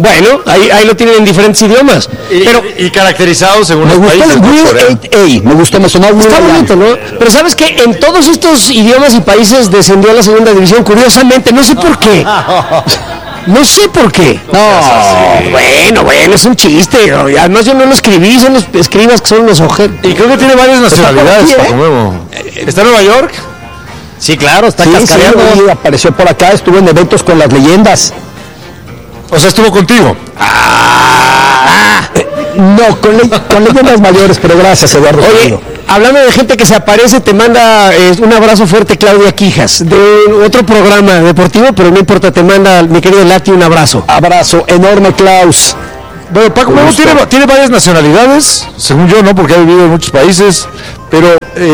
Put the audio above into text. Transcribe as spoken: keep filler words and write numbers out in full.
Bueno, ahí, ahí lo tienen en diferentes idiomas. Y, pero y caracterizado según Me los gustó países. el ¿no? Will Corea. eight A, me gustó, me sonó Will está eight A. bonito, ¿no? Pero sabes que en todos estos idiomas y países descendió a la segunda división, curiosamente, no sé por qué. No sé por qué. No, bueno, bueno, es un chiste. Además yo no lo escribí, son los escribas que son los ojeros. Y creo que tiene varias nacionalidades, ¿Está por aquí, Paco Memo. ¿Está en Nueva York? Sí, claro, está Sí, cascareando. sí, sí, apareció por acá, estuvo en eventos con las leyendas. O sea, estuvo contigo. No, con, le- con leyendas mayores, pero gracias, Eduardo. Oye, querido. hablando de gente que se aparece, te manda eh, un abrazo fuerte Claudia Quijas, de otro programa deportivo, pero no importa, te manda mi querido Lati un abrazo. Abrazo enorme, Klaus. Bueno, Paco Memo tiene, tiene varias nacionalidades, según yo, ¿no? Porque ha vivido en muchos países, pero... Eh,